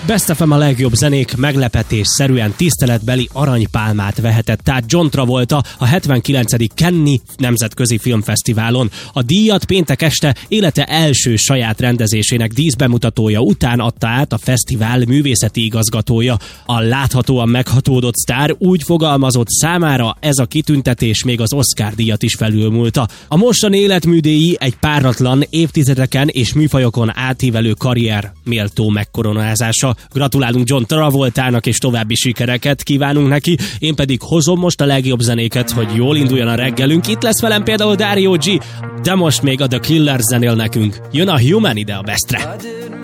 Best FM a legjobb zenék meglepetésszerűen tiszteletbeli aranypálmát vehetett át John Travolta a 79. Cannes Nemzetközi Filmfesztiválon. A díjat péntek este élete első saját rendezésének díszbemutatója után adta át a fesztivál művészeti igazgatója. A láthatóan meghatódott sztár úgy fogalmazott, számára ez a kitüntetés még az Oscar-díjat is felülmúlta. A mostani életműdíj egy páratlan, évtizedeken és műfajokon átívelő karrier méltó megkoronázása. Gratulálunk John Travoltának, és további sikereket kívánunk neki. Én pedig hozom most a legjobb zenéket, hogy jól induljon a reggelünk. Itt lesz velem például Dario G, de most még a The Killers zenél nekünk. Jön a Human ide a Bestre.